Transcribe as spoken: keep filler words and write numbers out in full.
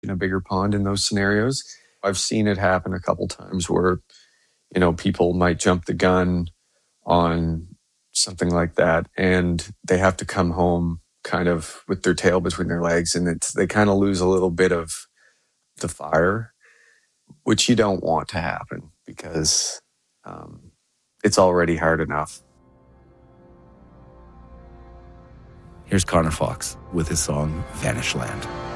in a bigger pond in those scenarios. I've seen it happen a couple times where, you know, people might jump the gun on something like that, and they have to come home kind of with their tail between their legs, and it's they kind of lose a little bit of the fire, which you don't want to happen because um, it's already hard enough. Here's Connor Fox with his song Vanish Land.